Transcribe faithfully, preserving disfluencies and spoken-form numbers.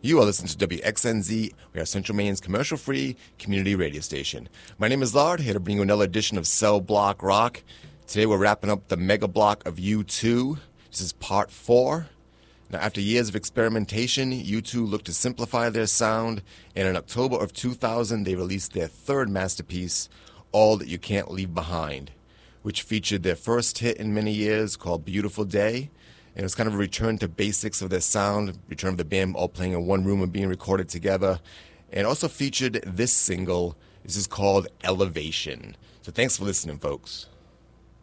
You are listening to W X N Z. We are Central Maine's commercial-free community radio station. My name is Lard, here to bring you another edition of Cell Block Rock. Today we're wrapping up the mega block of U two. This is part four. Now, after years of experimentation, U two looked to simplify their sound, and in October of two thousand, they released their third masterpiece, All That You Can't Leave Behind, which featured their first hit in many years called Beautiful Day. And it was kind of a return to basics of their sound, return of the band all playing in one room and being recorded together. And also featured this single. This is called Elevation. So thanks for listening, folks.